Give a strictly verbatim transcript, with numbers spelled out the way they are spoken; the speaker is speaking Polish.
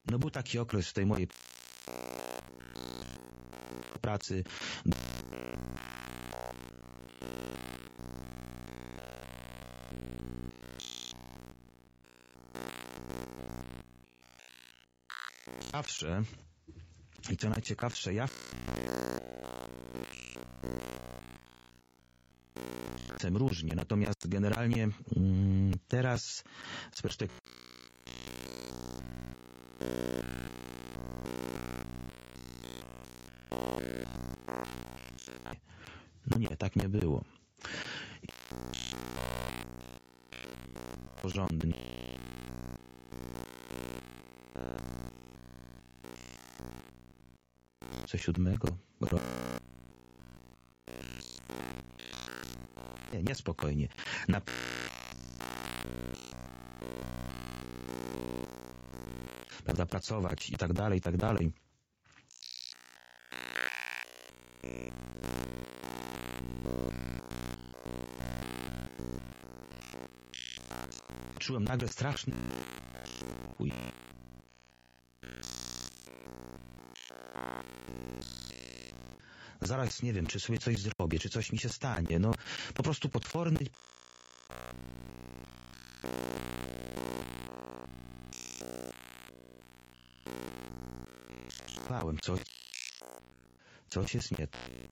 No był taki okres w tej mojej pracy. Zawsze i co najciekawsze, ja chcę różnie, natomiast generalnie mm, teraz z perspektywy no nie, tak nie było. Porządnie. Co siódmego roku. Nie, niespokojnie. Na... Prawda, pracować i tak dalej, i tak dalej. Czułem nagle straszny chuj. Zaraz nie wiem, czy sobie coś zrobię, czy coś mi się stanie. No, po prostu potworny... Bałem, coś... Coś jest nie...